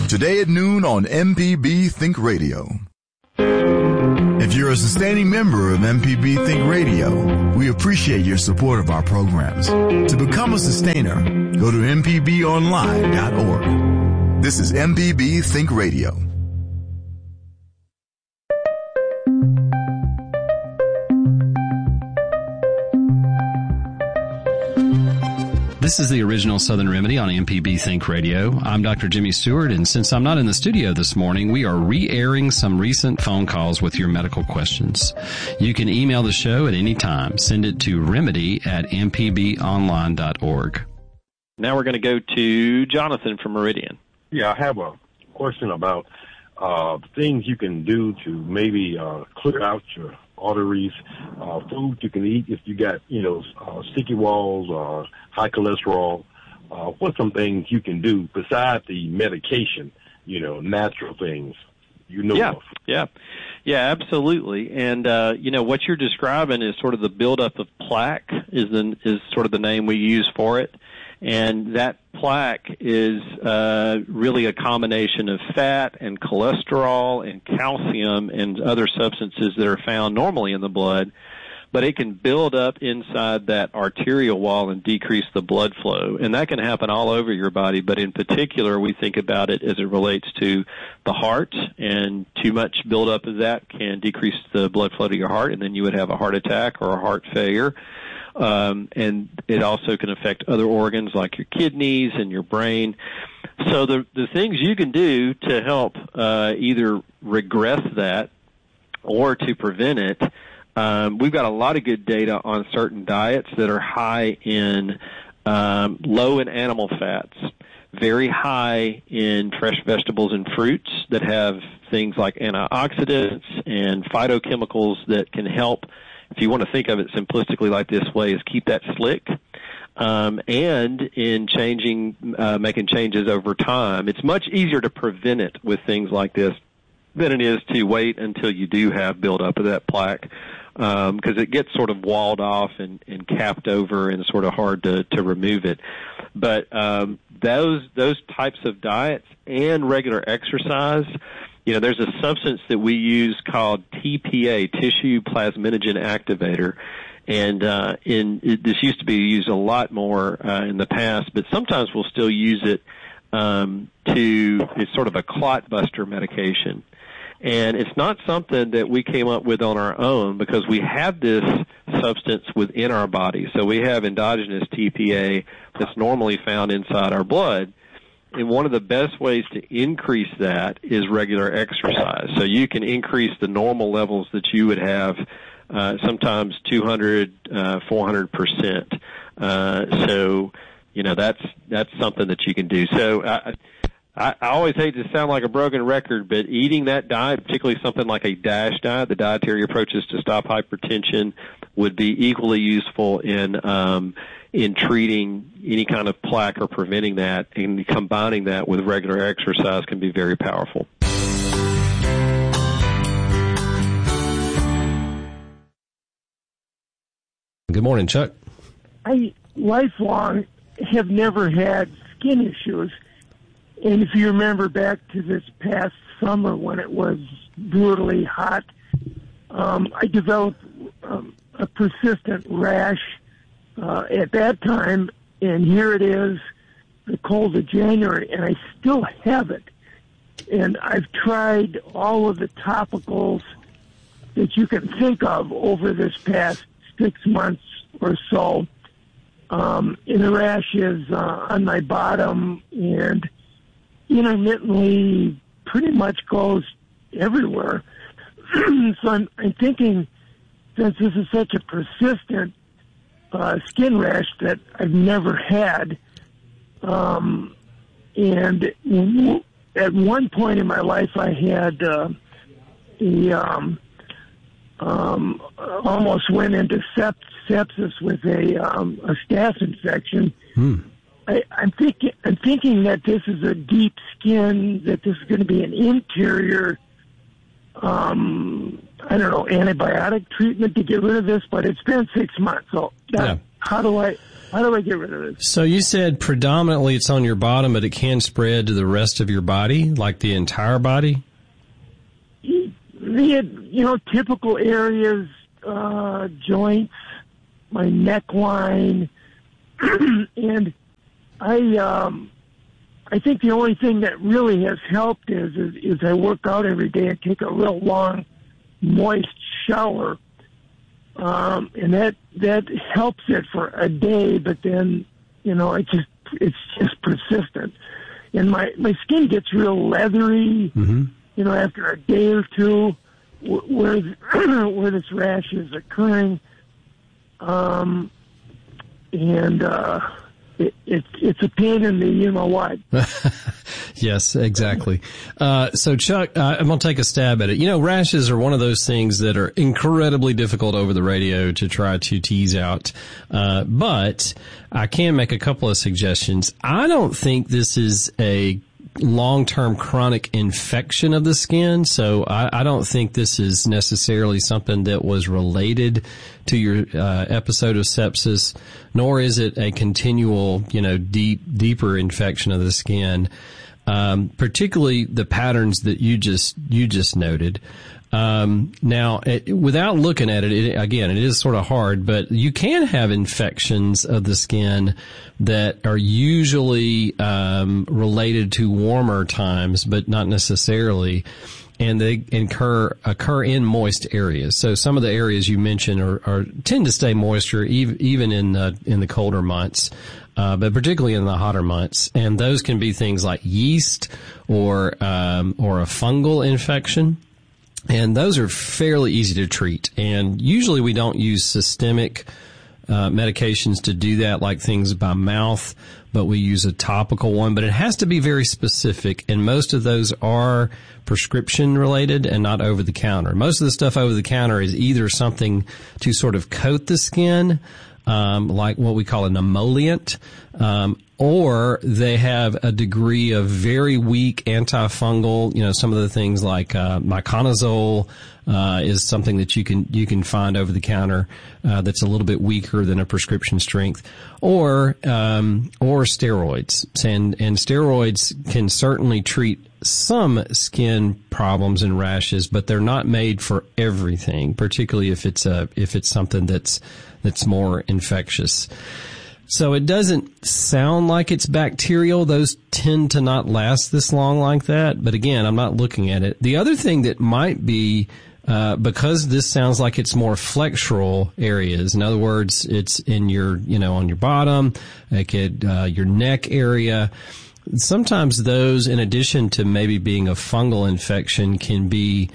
Today at noon on MPB Think Radio. If you're a sustaining member of MPB Think Radio, we appreciate your support of our programs. To become a sustainer, go to mpbonline.org. This is MPB Think Radio. This is the original Southern Remedy on MPB Think Radio. I'm Dr. Jimmy Stewart, and since I'm not in the studio this morning, we are re-airing some recent phone calls with your medical questions. You can email the show at any time. Send it to remedy@mpbonline.org. Now we're going to go to Jonathan from Meridian. Yeah, I have a question about things you can do to maybe clear out your arteries, food you can eat if you got, sticky walls or high cholesterol. What's some things you can do besides the medication, natural things of? Yeah, absolutely. And, what you're describing is sort of the buildup of plaque is sort of the name we use for it. And that plaque is really a combination of fat and cholesterol and calcium and other substances that are found normally in the blood, but it can build up inside that arterial wall and decrease the blood flow. And that can happen all over your body, but in particular we think about it as it relates to the heart, and too much buildup of that can decrease the blood flow to your heart, and then you would have a heart attack or a heart failure. And it also can affect other organs like your kidneys and your brain. So the things you can do to help either regress that or to prevent it, we've got a lot of good data on certain diets that are high in low in animal fats, very high in fresh vegetables and fruits that have things like antioxidants and phytochemicals that can help. If you want to think of it simplistically like this way, is keep that slick. And in making changes over time, it's much easier to prevent it with things like this than it is to wait until you do have buildup of that plaque, because it gets sort of walled off and capped over and sort of hard to remove it. But those types of diets and regular exercise, there's a substance that we use called TPA, tissue plasminogen activator, and this used to be used a lot more in the past, but sometimes we'll still use it it's sort of a clot buster medication. And it's not something that we came up with on our own, because we have this substance within our body. So we have endogenous TPA that's normally found inside our blood. And one of the best ways to increase that is regular exercise. So you can increase the normal levels that you would have, sometimes 200, 400%. So, that's something that you can do. So I always hate to sound like a broken record, but eating that diet, particularly something like a DASH diet, the dietary approaches to stop hypertension, would be equally useful in treating any kind of plaque or preventing that, and combining that with regular exercise can be very powerful. Good morning, Chuck. I lifelong have never had skin issues. And if you remember back to this past summer when it was brutally hot, I developed a persistent rash at that time, and here it is, the cold of January, and I still have it. And I've tried all of the topicals that you can think of over this past 6 months or so. And the rash is on my bottom and intermittently pretty much goes everywhere. So I'm thinking, since this is such a persistent skin rash that I've never had, and at one point in my life I had almost went into sepsis with a staph infection. I'm thinking that this is a deep skin, that this is going to be an interior, antibiotic treatment to get rid of this, but it's been 6 months. So how do I How do I get rid of it? So you said predominantly it's on your bottom, but it can spread to the rest of your body, like the entire body? Typical areas, joints, my neckline, and I think the only thing that really has helped is I work out every day and take a real long, moist shower, and that helps it for a day. But then, it's just persistent, and my skin gets real leathery. Mm-hmm. After a day or two, where this rash is occurring, and it's a pain in the what. Yes, exactly. So Chuck, I'm going to take a stab at it. Rashes are one of those things that are incredibly difficult over the radio to try to tease out. But I can make a couple of suggestions. I don't think this is a long-term chronic infection of the skin, so I don't think this is necessarily something that was related to your episode of sepsis, nor is it a continual, deeper infection of the skin. Particularly the patterns that you just noted. Now, without looking at it, it is sort of hard, but you can have infections of the skin that are usually related to warmer times, but not necessarily, and they occur in moist areas. So some of the areas you mentioned tend to stay moisture even in the colder months. But particularly in the hotter months, and those can be things like yeast or a fungal infection, and those are fairly easy to treat. And usually we don't use systemic medications to do that, like things by mouth, but we use a topical one. But it has to be very specific, and most of those are prescription related and not over the counter. Most of the stuff over the counter is either something to sort of coat the skin, like what we call an emollient, or they have a degree of very weak antifungal. Some of the things like miconazole is something that you can find over the counter that's a little bit weaker than a prescription strength, or steroids. And steroids can certainly treat some skin problems and rashes, but they're not made for everything, particularly if it's something that's more infectious. So it doesn't sound like it's bacterial. Those tend to not last this long like that. But again, I'm not looking at it. The other thing that might be, because this sounds like it's more flexural areas. In other words, it's in your, on your bottom, like your neck area. Sometimes those, in addition to maybe being a fungal infection, can be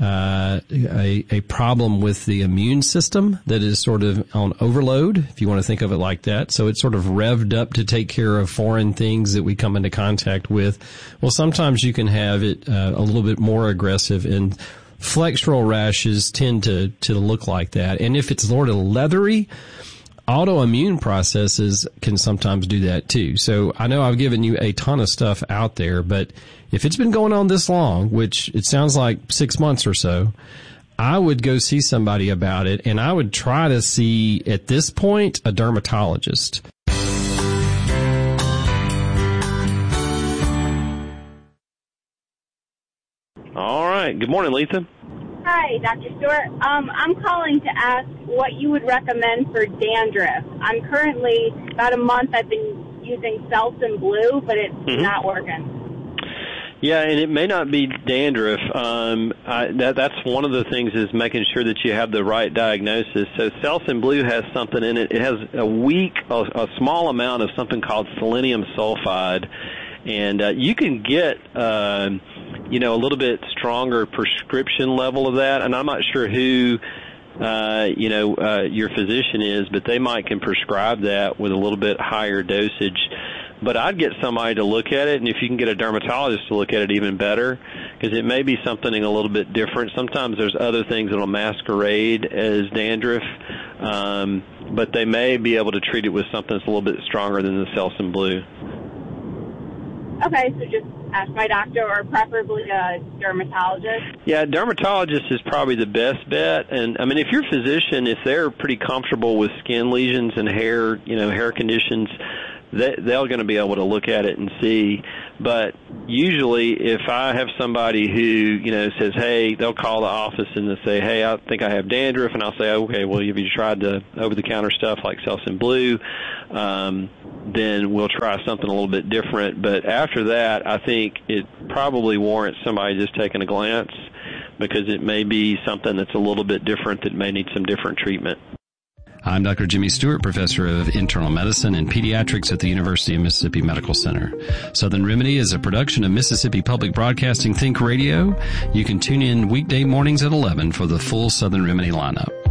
a problem with the immune system that is sort of on overload, if you want to think of it like that. So it's sort of revved up to take care of foreign things that we come into contact with. Well, sometimes you can have it a little bit more aggressive, and flexural rashes tend to look like that. And if it's sort of leathery, autoimmune processes can sometimes do that too. So I know I've given you a ton of stuff out there, but if it's been going on this long, which it sounds like 6 months or so, I would go see somebody about it, and I would try to see, at this point, a dermatologist. All right. Good morning, Lisa. Hi, Dr. Stewart. I'm calling to ask what you would recommend for dandruff. I'm currently, about a month, I've been using Selsun Blue, but it's not working. Yeah, and it may not be dandruff. That's one of the things, is making sure that you have the right diagnosis. So Selsun Blue has something in it. It has a small amount of something called selenium sulfide, and you can get a little bit stronger prescription level of that. And I'm not sure who your physician is, but they can prescribe that with a little bit higher dosage. But I'd get somebody to look at it, and if you can get a dermatologist to look at it, even better, because it may be something a little bit different. Sometimes there's other things that will masquerade as dandruff, but they may be able to treat it with something that's a little bit stronger than the Selsun Blue. Okay, so just ask my doctor or preferably a dermatologist. Yeah, dermatologist is probably the best bet. And I mean, if your physician, if they're pretty comfortable with skin lesions and hair, hair conditions, they're going to be able to look at it and see. But usually if I have somebody who, says, hey, they'll call the office and they'll say, hey, I think I have dandruff. And I'll say, okay, well, have you tried the over-the-counter stuff like Selsun Blue? Then we'll try something a little bit different. But after that, I think it probably warrants somebody just taking a glance, because it may be something that's a little bit different that may need some different treatment. I'm Dr. Jimmy Stewart, professor of internal medicine and pediatrics at the University of Mississippi Medical Center. Southern Remedy is a production of Mississippi Public Broadcasting Think Radio. You can tune in weekday mornings at 11 for the full Southern Remedy lineup.